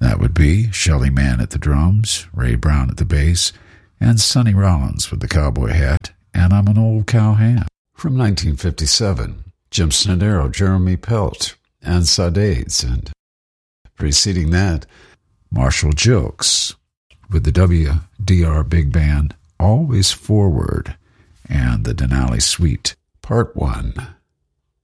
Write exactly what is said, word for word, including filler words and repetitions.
that would be Shelly Manne at the drums, Ray Brown at the bass, and Sonny Rollins with the cowboy hat, and I'm an Old Cow Ham. From nineteen fifty-seven, Jim Snodero, Jeremy Pelt, and Saudades, and preceding that, Marshall Jilks with the W D R Big Band, Always Forward, and the Denali Suite, Part one.